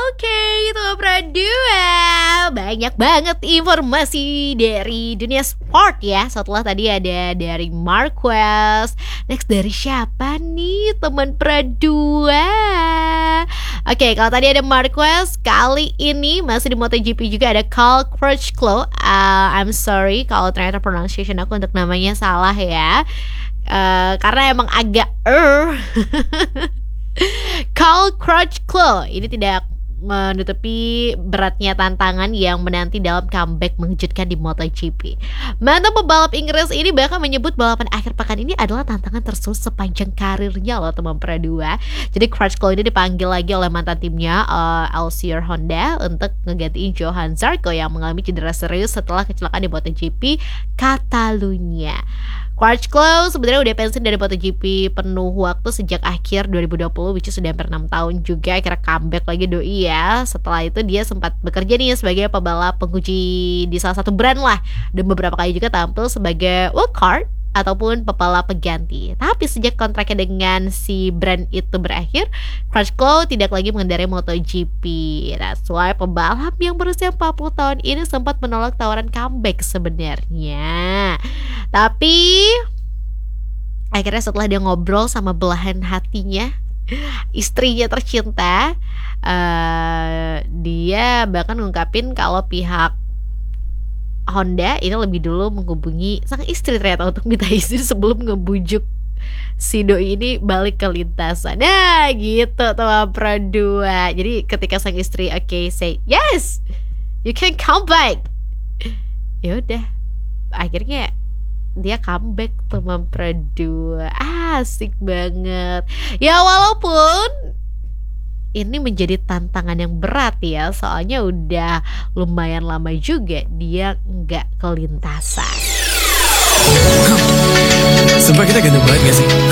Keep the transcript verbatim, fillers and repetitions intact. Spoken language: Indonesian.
Oke, itu berdua. Banyak banget informasi dari dunia sport ya. Setelah tadi ada dari Marquez. Next dari siapa nih teman berdua? Oke, kalau tadi ada Marquez, kali ini masih di MotoGP juga ada Cal Crutchlow. uh, I'm sorry kalau ternyata pronunciation aku untuk namanya salah ya. Uh, karena emang agak er Cal Crutchlow ini tidak menutupi beratnya tantangan yang menanti dalam comeback mengejutkan di MotoGP. Mantan pebalap Inggris ini bahkan menyebut balapan akhir pekan ini adalah tantangan tersulit sepanjang karirnya loh teman berdua. Jadi Crutchlow ini dipanggil lagi oleh mantan timnya uh, Alcior Honda untuk ngegantiin Johan Zarco yang mengalami cedera serius setelah kecelakaan di MotoGP Catalunya. Crutchlow sebenarnya udah pensiun dari MotoGP penuh waktu sejak akhir dua ribu dua puluh, which is sudah hampir enam tahun juga. Akhirnya comeback lagi doi ya. Setelah itu dia sempat bekerja nih sebagai pebalap penguji di salah satu brand lah, dan beberapa kali juga tampil sebagai wildcard ataupun pebalap pengganti. Tapi sejak kontraknya dengan si brand itu berakhir, Crutchlow tidak lagi mengendarai MotoGP. That's why pebalap yang berusia empat puluh tahun ini sempat menolak tawaran comeback sebenarnya. Tapi akhirnya setelah dia ngobrol sama belahan hatinya, istrinya tercinta, uh, dia bahkan ngungkapin kalau pihak Honda ini lebih dulu menghubungi sang istri ternyata untuk minta izin sebelum ngebujuk si doi ini balik ke lintasan. Nah gitu teman berdua. Jadi ketika sang istri oke okay, say yes, you can come back, ya udah akhirnya dia comeback teman berdua. Asik banget. Ya walaupun ini menjadi tantangan yang berat ya, soalnya udah lumayan lama juga dia nggak ke lintasan. Sumpah kita ganteng banget gak sih?